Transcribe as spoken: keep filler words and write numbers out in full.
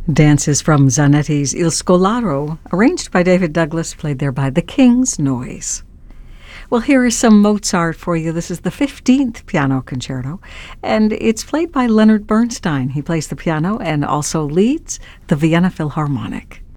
Dances from Zanetti's Il Scolaro, arranged by David Douglas, played there by the King's Noise. Well, here is some Mozart for you. This is the fifteenth Piano Concerto, and it's played by Leonard Bernstein. He plays the piano and also leads the Vienna Philharmonic.